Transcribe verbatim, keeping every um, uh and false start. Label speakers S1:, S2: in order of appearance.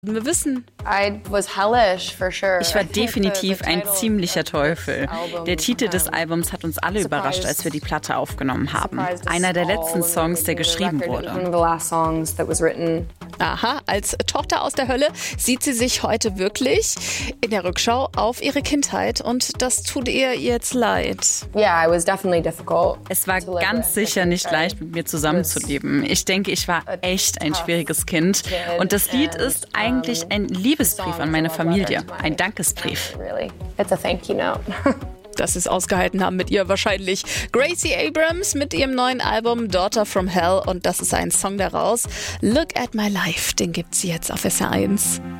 S1: Wir wissen,
S2: ich war definitiv ein ziemlicher Teufel. Der Titel des Albums hat uns alle überrascht, als wir die Platte aufgenommen haben. Einer der letzten Songs, der geschrieben wurde.
S1: Aha, als Tochter aus der Hölle sieht sie sich heute wirklich in der Rückschau auf ihre Kindheit und das tut ihr jetzt leid.
S2: Es war ganz sicher nicht leicht, mit mir zusammenzuleben. Ich denke, ich war echt ein schwieriges Kind. Und das Lied ist eigentlich ein Liebesbrief an meine Familie, ein Dankesbrief.
S1: Dass sie es ausgehalten haben mit ihr wahrscheinlich. Gracie Abrams mit ihrem neuen Album Daughter from Hell und das ist ein Song daraus. Look at My Life, den gibt's jetzt auf S R eins.